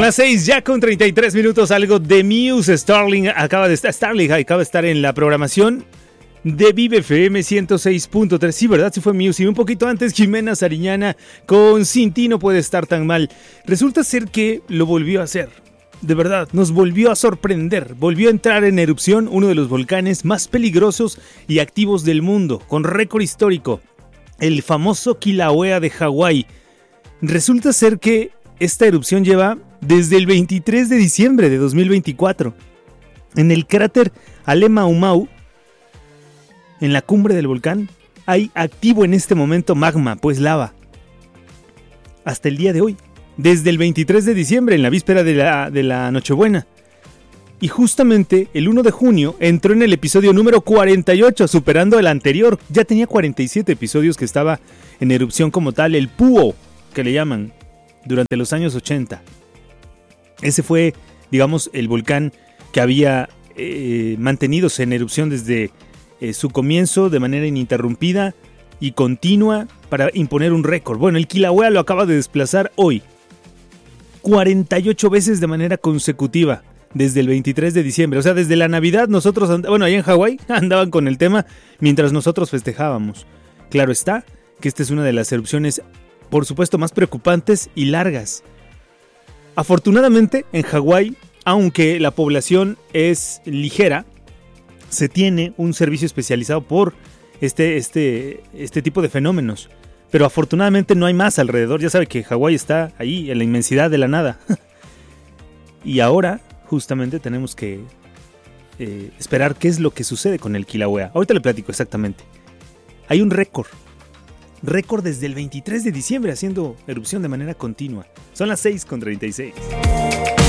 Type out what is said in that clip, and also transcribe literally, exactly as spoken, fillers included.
Son las seis ya con treinta y tres minutos, algo de Muse. Starling acaba de estar, Starling acaba de estar en la programación de Vive F M ciento seis punto tres. Sí, ¿verdad? Sí fue Muse. Y un poquito antes, Jimena Sariñana con Sin ti no puede estar tan mal. Resulta ser que lo volvió a hacer. De verdad, nos volvió a sorprender. Volvió a entrar en erupción uno de los volcanes más peligrosos y activos del mundo, con récord histórico. El famoso Kilauea de Hawái. Resulta ser que esta erupción lleva desde el veintitrés de diciembre de dos mil veinticuatro. En el cráter Ale-Mau-Mau, en la cumbre del volcán, hay activo en este momento magma, pues lava. Hasta el día de hoy. Desde el veintitrés de diciembre, en la víspera de la, de la Nochebuena. Y justamente el primero de junio entró en el episodio número cuarenta y ocho, superando el anterior. Ya tenía cuarenta y siete episodios que estaba en erupción como tal, el Puo, que le llaman, durante los años ochenta. Ese fue, digamos, el volcán que había eh, mantenidos en erupción desde eh, su comienzo de manera ininterrumpida y continua para imponer un récord. Bueno, el Kilauea lo acaba de desplazar hoy. cuarenta y ocho veces de manera consecutiva desde el veintitrés de diciembre. O sea, desde la Navidad nosotros, and- bueno, allá en Hawái andaban con el tema mientras nosotros festejábamos. Claro está que esta es una de las erupciones, por supuesto, más preocupantes y largas. Afortunadamente, en Hawái, aunque la población es ligera, se tiene un servicio especializado por este, este, este tipo de fenómenos. Pero afortunadamente no hay más alrededor. Ya sabe que Hawái está ahí en la inmensidad de la nada. Y ahora justamente tenemos que eh, esperar qué es lo que sucede con el Kilauea. Ahorita le platico exactamente. Hay un récord. Récord desde el veintitrés de diciembre haciendo erupción de manera continua. Son las seis con treinta y seis.